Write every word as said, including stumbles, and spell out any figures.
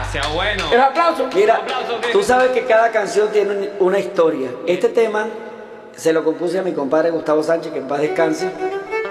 Gracias, bueno. El aplauso. Mira, aplauso, ¿qué? tú sabes que cada canción tiene un- una historia. Este tema se lo compuse a mi compadre Gustavo Sánchez, que en paz descanse.